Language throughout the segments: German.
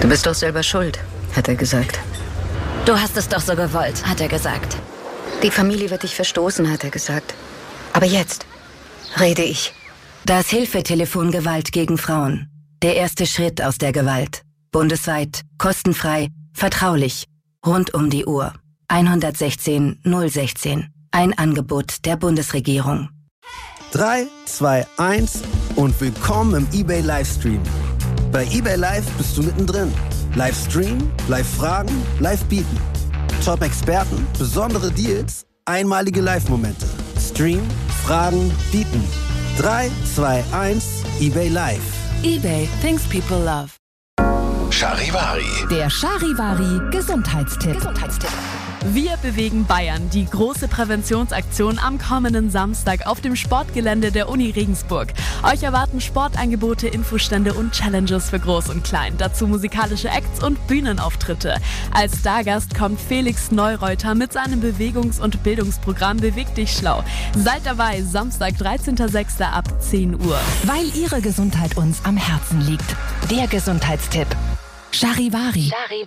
Du bist doch selber schuld, hat er gesagt. Du hast es doch so gewollt, hat er gesagt. Die Familie wird dich verstoßen, hat er gesagt. Aber jetzt rede ich. Das Hilfetelefon Gewalt gegen Frauen. Der erste Schritt aus der Gewalt. Bundesweit, kostenfrei, vertraulich, rund um die Uhr. 116 016. Ein Angebot der Bundesregierung. 3, 2, 1 und willkommen im eBay Livestream. Bei eBay Live bist du mittendrin. Livestream, Live-Fragen, Live-Bieten. Top-Experten, besondere Deals, einmalige Live-Momente. Stream, Fragen, Bieten. 3, 2, 1, eBay Live. eBay, things people love. Charivari. Der Charivari Gesundheitstipp. Wir bewegen Bayern, die große Präventionsaktion am kommenden Samstag auf dem Sportgelände der Uni Regensburg. Euch erwarten Sportangebote, Infostände und Challenges für Groß und Klein. Dazu musikalische Acts und Bühnenauftritte. Als Stargast kommt Felix Neureuter mit seinem Bewegungs- und Bildungsprogramm Beweg dich schlau. Seid dabei, Samstag, 13.06. ab 10 Uhr. Weil Ihre Gesundheit uns am Herzen liegt. Der Gesundheitstipp. Charivari.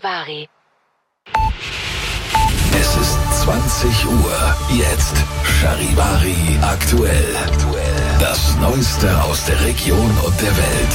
Es ist 20 Uhr. Jetzt Charivari aktuell. Das Neueste aus der Region und der Welt.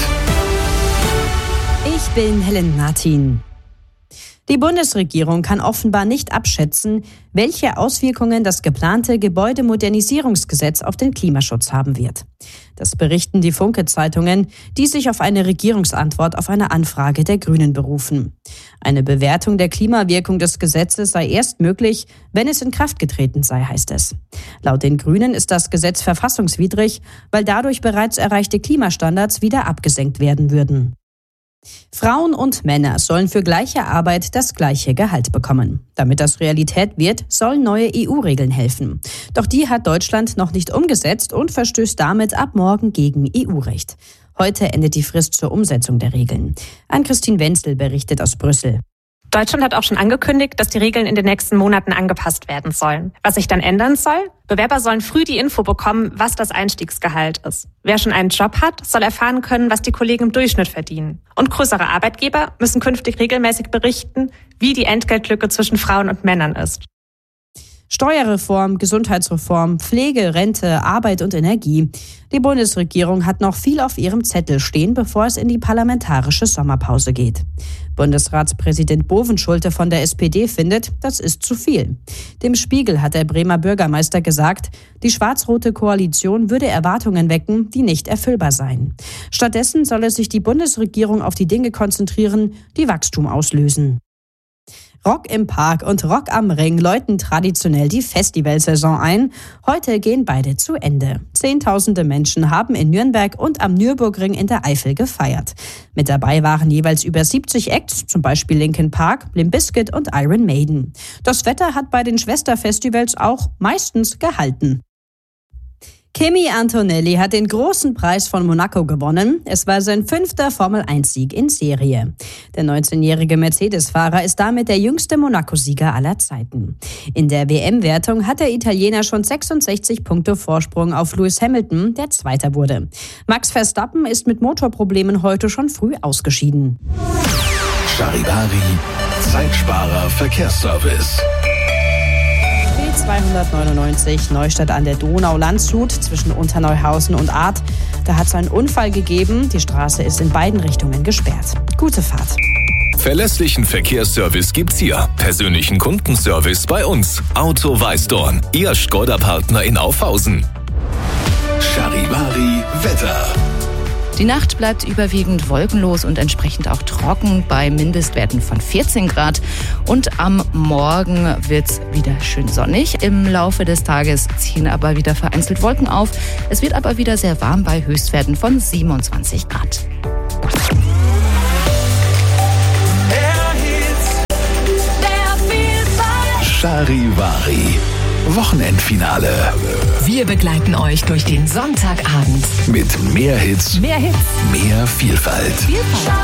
Ich bin Helen Martin. Die Bundesregierung kann offenbar nicht abschätzen, welche Auswirkungen das geplante Gebäudemodernisierungsgesetz auf den Klimaschutz haben wird. Das berichten die Funke-Zeitungen, die sich auf eine Regierungsantwort auf eine Anfrage der Grünen berufen. Eine Bewertung der Klimawirkung des Gesetzes sei erst möglich, wenn es in Kraft getreten sei, heißt es. Laut den Grünen ist das Gesetz verfassungswidrig, weil dadurch bereits erreichte Klimastandards wieder abgesenkt werden würden. Frauen und Männer sollen für gleiche Arbeit das gleiche Gehalt bekommen. Damit das Realität wird, sollen neue EU-Regeln helfen. Doch die hat Deutschland noch nicht umgesetzt und verstößt damit ab morgen gegen EU-Recht. Heute endet die Frist zur Umsetzung der Regeln. Ann-Christine Wenzel berichtet aus Brüssel. Deutschland hat auch schon angekündigt, dass die Regeln in den nächsten Monaten angepasst werden sollen. Was sich dann ändern soll? Bewerber sollen früh die Info bekommen, was das Einstiegsgehalt ist. Wer schon einen Job hat, soll erfahren können, was die Kollegen im Durchschnitt verdienen. Und größere Arbeitgeber müssen künftig regelmäßig berichten, wie die Entgeltlücke zwischen Frauen und Männern ist. Steuerreform, Gesundheitsreform, Pflege, Rente, Arbeit und Energie. Die Bundesregierung hat noch viel auf ihrem Zettel stehen, bevor es in die parlamentarische Sommerpause geht. Bundesratspräsident Bovenschulte von der SPD findet, das ist zu viel. Dem Spiegel hat der Bremer Bürgermeister gesagt, die schwarz-rote Koalition würde Erwartungen wecken, die nicht erfüllbar seien. Stattdessen solle sich die Bundesregierung auf die Dinge konzentrieren, die Wachstum auslösen. Rock im Park und Rock am Ring läuten traditionell die Festivalsaison ein. Heute gehen beide zu Ende. Zehntausende Menschen haben in Nürnberg und am Nürburgring in der Eifel gefeiert. Mit dabei waren jeweils über 70 Acts, zum Beispiel Linkin Park, Limp Bizkit und Iron Maiden. Das Wetter hat bei den Schwesterfestivals auch meistens gehalten. Kimi Antonelli hat den großen Preis von Monaco gewonnen. Es war sein 5. Formel-1-Sieg in Serie. Der 19-jährige Mercedes-Fahrer ist damit der jüngste Monaco-Sieger aller Zeiten. In der WM-Wertung hat der Italiener schon 66 Punkte Vorsprung auf Lewis Hamilton, der Zweiter wurde. Max Verstappen ist mit Motorproblemen heute schon früh ausgeschieden. Charivari, Zeitsparer Verkehrsservice. 299 Neustadt an der Donau-Landshut zwischen Unterneuhausen und Arth. Da hat es einen Unfall gegeben. Die Straße ist in beiden Richtungen gesperrt. Gute Fahrt. Verlässlichen Verkehrsservice gibt's hier. Persönlichen Kundenservice bei uns. Auto Weißdorn, Ihr Škoda-Partner in Aufhausen. Charivari Wetter. Die Nacht bleibt überwiegend wolkenlos und entsprechend auch trocken bei Mindestwerten von 14 Grad. Und am Morgen wird's wieder schön sonnig. Im Laufe des Tages ziehen aber wieder vereinzelt Wolken auf. Es wird aber wieder sehr warm bei Höchstwerten von 27 Grad. Charivari. Wochenendfinale. Wir begleiten euch durch den Sonntagabend. Mit mehr Hits, mehr Vielfalt.